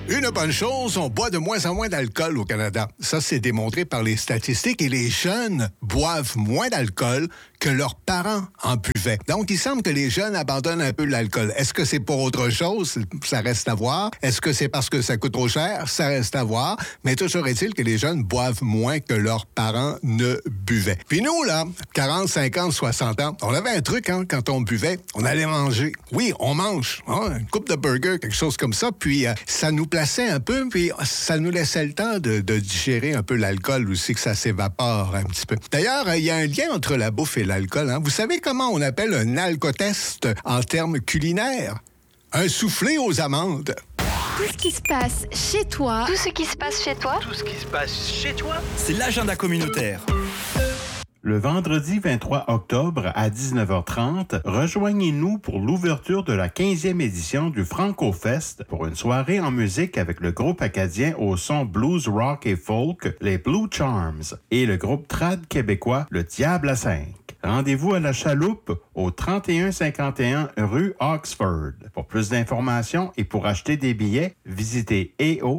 Une bonne chose, on boit de moins en moins d'alcool au Canada. Ça, c'est démontré par les statistiques et les jeunes boivent moins d'alcool que leurs parents en buvaient. Donc, il semble que les jeunes abandonnent un peu l'alcool. Est-ce que c'est pour autre chose? Ça reste à voir. Est-ce que c'est parce que ça coûte trop cher? Ça reste à voir. Mais toujours est-il que les jeunes boivent moins que leurs parents ne buvaient. Puis nous, là, 40, 50, 60 ans, on avait un truc, quand on buvait, on allait manger. Oui, on mange. Une coupe de burger, quelque chose comme ça. Puis ça nous plaçait un peu, puis ça nous laissait le temps de digérer un peu l'alcool aussi, que ça s'évapore un petit peu. D'ailleurs, il y a un lien entre la bouffe et l'alcool. Vous savez comment on appelle un alcotest en termes culinaires? Un soufflé aux amandes. Tout ce qui se passe chez toi. Tout ce qui se passe chez toi. Tout ce qui se passe chez toi. C'est l'agenda communautaire. Le vendredi 23 octobre à 19h30, rejoignez-nous pour l'ouverture de la 15e édition du Franco-Fest pour une soirée en musique avec le groupe acadien au son blues, rock et folk, les Blue Charms, et le groupe trad québécois, le Diable à 5. Rendez-vous à la Chaloupe, au 3151 rue Oxford. Pour plus d'informations et pour acheter des billets, visitez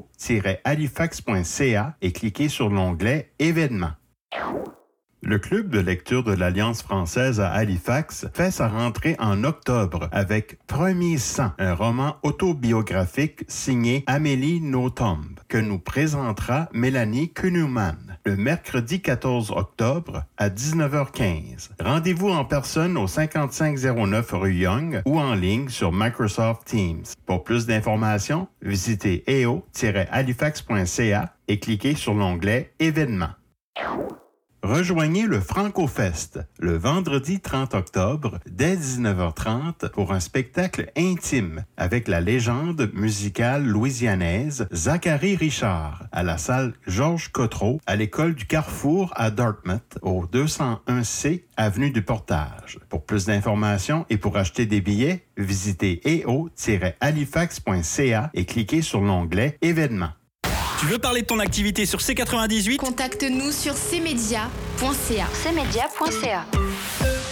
eo-halifax.ca et cliquez sur l'onglet « Événements ». Le club de lecture de l'Alliance française à Halifax fait sa rentrée en octobre avec Premier sang, un roman autobiographique signé Amélie Nothomb, que nous présentera Mélanie Kuhneman le mercredi 14 octobre à 19h15. Rendez-vous en personne au 5509 rue Young ou en ligne sur Microsoft Teams. Pour plus d'informations, visitez eo-halifax.ca et cliquez sur l'onglet « Événements ». Rejoignez le Franco-Fest le vendredi 30 octobre dès 19h30 pour un spectacle intime avec la légende musicale louisianaise Zachary Richard à la salle Georges Cotreau à l'école du Carrefour à Dartmouth au 201C avenue du Portage. Pour plus d'informations et pour acheter des billets, visitez eo-halifax.ca et cliquez sur l'onglet Événements. Tu veux parler de ton activité sur C98? Contacte-nous sur cmedia.ca. cmedia.ca.